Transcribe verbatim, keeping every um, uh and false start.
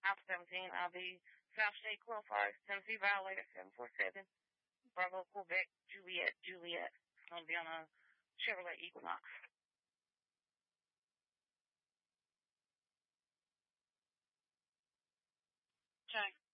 Alpha seventeen, I'll be South State Qualifier, Tennessee Violator, seven four seven, Bravo, Quebec, Juliet, Juliet. It's going to be on a Chevrolet Equinox. Okay.